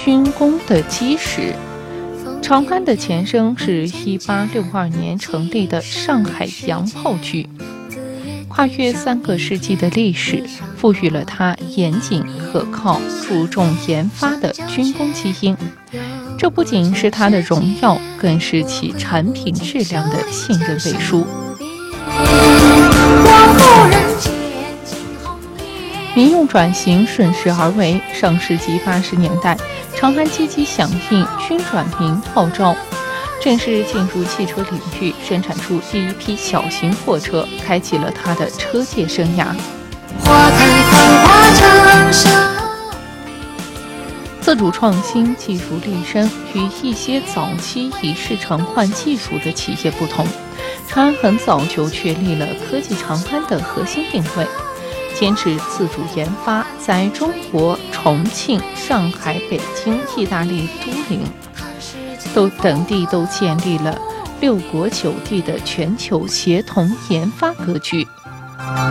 军工的基石。长安的前身是1862年成立的上海洋炮局，跨越3个世纪的历史，赋予了它严谨可靠、注重研发的军工基因。这不仅是它的荣耀，更是其产品质量的信任背书。民用转型顺势而为，上世纪80年代，长安积极响应军转民号召，正式进入汽车领域，生产出第一批小型货车，开启了它的车界生涯。自主创新、技术立身，与一些早期以市场换技术的企业不同，长安很早就确立了科技长安的核心定位，坚持自主研发，在中国重庆、上海、北京、意大利都灵等地都建立了6国9地的全球协同研发格局。